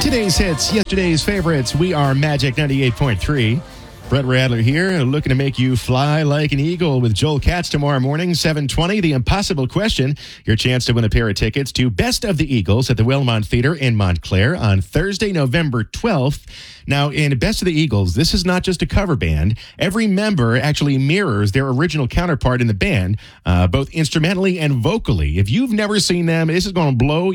Today's hits, yesterday's favorites. We are Magic 98.3. Brett Radler here, looking to make you fly like an eagle with Joel Katz tomorrow morning, 7:20. The Impossible Question, your chance to win a pair of tickets to Best of the Eagles at the Wilmont Theater in Montclair on Thursday, November 12th. Now, in Best of the Eagles, this is not just a cover band. Every member actually mirrors their original counterpart in the band, both instrumentally and vocally. If you've never seen them, this is going to blow